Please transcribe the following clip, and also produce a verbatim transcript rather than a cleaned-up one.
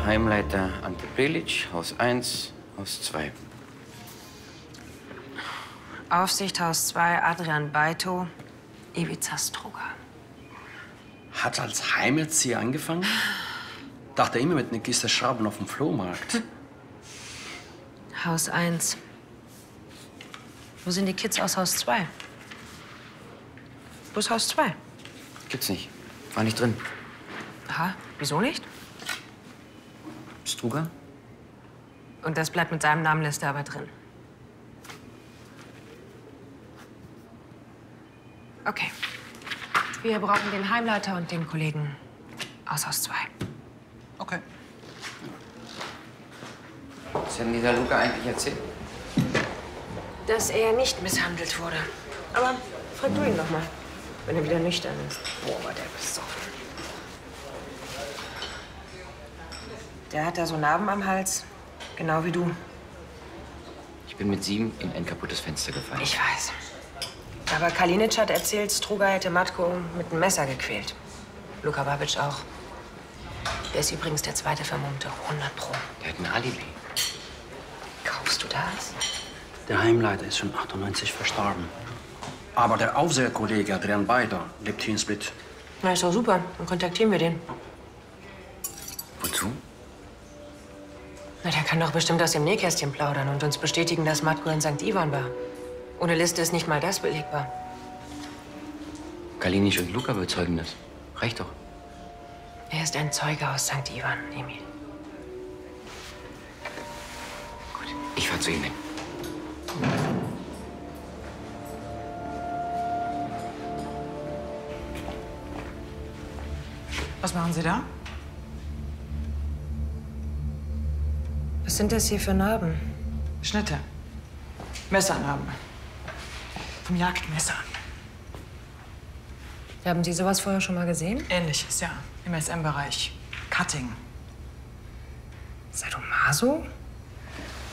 Heimleiter Ante Prelic, Haus eins, Haus zwei. Aufsicht, Haus zwei, Adrian Beito, Ivica Struga. Hat als Heimerzieher angefangen? Dachte immer mit einer Kiste Schrauben auf dem Flohmarkt. Hm. Haus eins. Wo sind die Kids aus Haus zwei? Wo ist Haus zwei? Gibt's nicht. War nicht drin. Aha, wieso nicht? Struga? Und das bleibt mit seinem Namenliste aber drin. Okay. Wir brauchen den Heimleiter und den Kollegen aus Haus zwei. Okay. Was hat denn dieser Luca eigentlich erzählt? Dass er nicht misshandelt wurde. Aber frag du ihn noch mal, wenn er wieder nüchtern ist. Boah, war der besoffen. Der hat da so Narben am Hals, genau wie du. Ich bin mit sieben in ein kaputtes Fenster gefallen. Ich weiß. Aber Kalinic hat erzählt, Struga hätte Matko mit einem Messer gequält. Luka Babic auch. Der ist übrigens der zweite Vermummte, hundert Pro. Der hat ein Alibi. Kaufst du das? Der Heimleiter ist schon achtundneunzig verstorben. Aber der Aufseherkollege Adrian Beito lebt hier in Split. Na, ist doch super. Dann kontaktieren wir den. Wozu? Na, der kann doch bestimmt aus dem Nähkästchen plaudern und uns bestätigen, dass Matko in Sankt Ivan war. Ohne Liste ist nicht mal das belegbar. Kalinic und Luca bezeugen das. Reicht doch. Er ist ein Zeuge aus Sankt Ivan, Emil. Gut, ich fahr zu ihm hin. Was machen Sie da? Was sind das hier für Narben? Schnitte. Messernarben. Vom Jagdmesser. Haben Sie sowas vorher schon mal gesehen? Ähnliches, ja. Im S M-Bereich. Cutting. Sadomaso?